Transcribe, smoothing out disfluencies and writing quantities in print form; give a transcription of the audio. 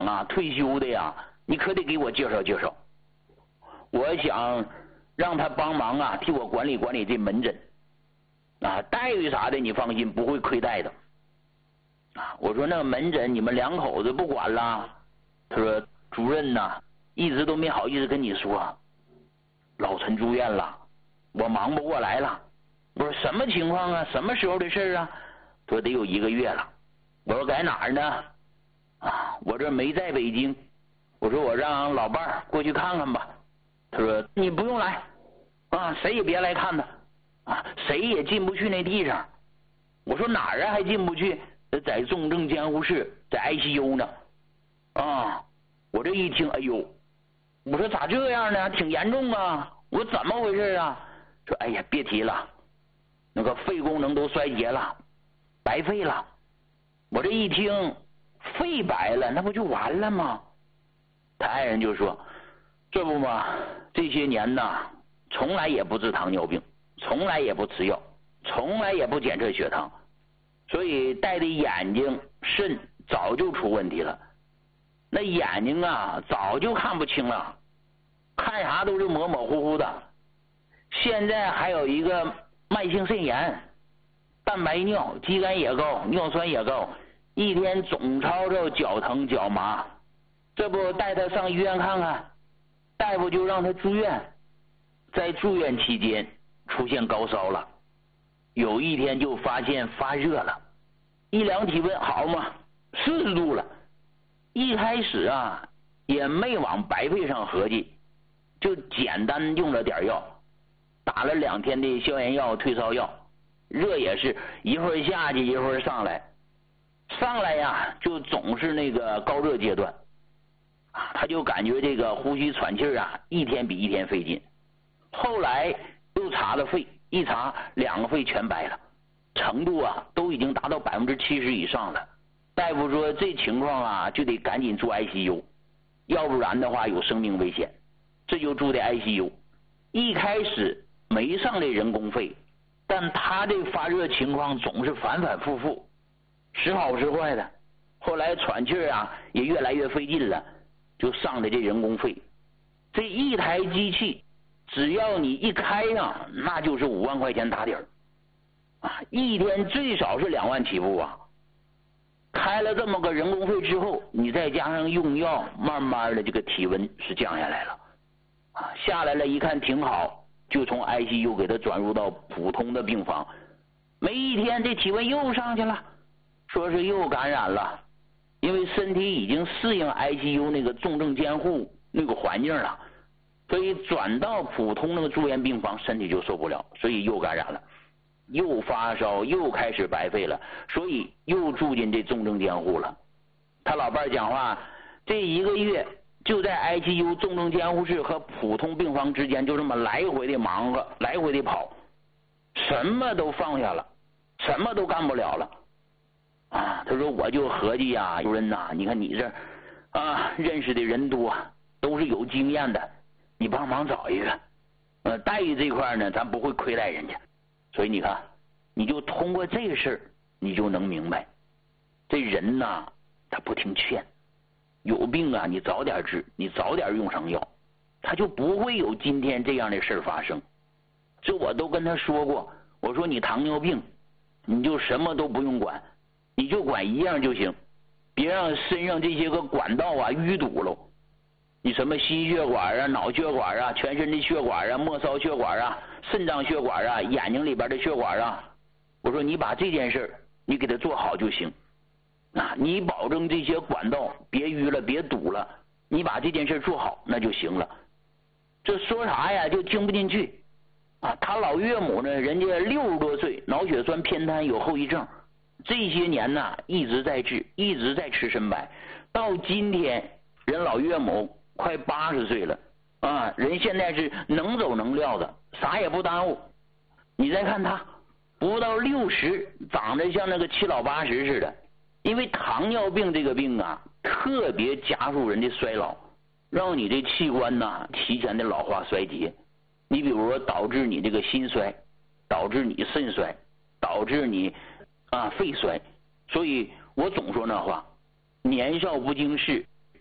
啊，退休的呀，你可得给我介绍介绍。我想让他帮忙啊，替我管理管理这门诊啊，待遇啥的你放心，不会亏待的啊。我说那个门诊你们两口子不管了？他说主任呐，一直都没好意思跟你说，老陈住院了，我忙不过来了。我说什么情况啊？什么时候的事啊？他说得有1个月了。我说在哪儿呢？啊，我这没在北京。我说我让老伴儿过去看看吧。他说你不用来啊，谁也别来看他啊，谁也进不去那地方。我说哪儿啊还进不去？在重症监护室，在 ICU 呢。啊，我这一听，哎呦，我说咋这样呢？挺严重啊！我怎么回事啊？说哎呀，别提了，那个肺功能都衰竭了，白肺了。我这一听，肺白了，那不就完了吗？他爱人就说，这不嘛，这些年呐，从来也不治糖尿病，从来也不吃药，从来也不检测血糖，所以带的眼睛、肾早就出问题了。那眼睛啊，早就看不清了，看啥都是模模糊糊的。现在还有一个慢性肾炎，蛋白尿、肌酐也高，尿酸也高，一天总吵吵脚疼脚麻。这不带他上医院看看，大夫就让他住院。在住院期间出现高烧了，有一天就发现发热了，一量体温好嘛，40度了。一开始啊也没往白肺上合计，就简单用了点药，打了2天的消炎药、退烧药，热也是一会儿下去一会儿上来，上来呀就总是那个高热阶段啊，他就感觉这个呼吸喘气啊一天比一天费劲。后来又查了肺，一查2个肺全白了，程度啊都已经达到70%以上了。大夫说这情况啊就得赶紧住 ICU， 要不然的话有生命危险。这就住的 ICU。 一开始没上这人工肺，但他这发热情况总是反反复复，时好时坏的。后来喘气啊也越来越费劲了，就上的这人工肺。这一台机器只要你一开上，那就是5万块钱打底儿啊，一天最少是2万起步啊。开了这么个人工肺之后，你再加上用药，慢慢的这个体温是降下来了啊，下来了一看挺好，就从 ICU 给他转入到普通的病房。没一天这体温又上去了，说是又感染了，因为身体已经适应 ICU 那个重症监护那个环境了，所以转到普通那个住院病房身体就受不了，所以又感染了，又发烧，又开始白肺了，所以又住进这重症监护了。他老伴讲话，这1个月就在 ICU 重症监护室和普通病房之间就这么来回的忙活，来回的跑，什么都放下了，什么都干不了了啊。他说我就合计呀，主任呐，你看你这啊认识的人多，都是有经验的，你帮忙找一个待遇这块呢咱不会亏待人家。所以你看，你就通过这个事儿，你就能明白，这人呐，他不听劝，有病啊，你早点治，你早点用上药，他就不会有今天这样的事儿发生。这我都跟他说过，我说你糖尿病，你就什么都不用管，你就管一样就行，别让身上这些个管道啊淤堵了。你什么心血管啊、脑血管啊、全身的血管啊、末梢血管啊、肾脏血管啊、眼睛里边的血管啊，我说你把这件事你给它做好就行啊，你保证这些管道别淤了别堵了，你把这件事做好那就行了。这说啥呀就听不进去啊。他老岳母呢，人家60多岁，脑血栓偏瘫有后遗症，这些年呢一直在治，一直在吃参白，到今天人老岳母快80岁了啊，人现在是能走能撂的，啥也不耽误。你再看他不到60，长得像那个7老80似的。因为糖尿病这个病啊，特别加速人的衰老，让你这器官呢提前的老化衰竭。你比如说导致你这个心衰，导致你肾衰，导致你肺衰。所以我总说那话，年少不经事，